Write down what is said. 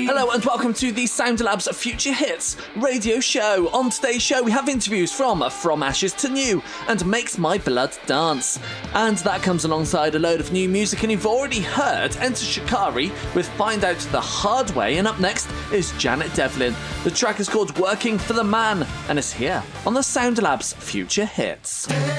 Hello and welcome to the Sound Labs Future Hits radio show. On today's show we have interviews from Ashes to New and Makes My Blood Dance. And that comes alongside a load of new music, and you've already heard Enter Shikari with Find Out the Hard Way, and up next is Janet Devlin. The track is called Working for the Man and is here on the Sound Labs Future Hits.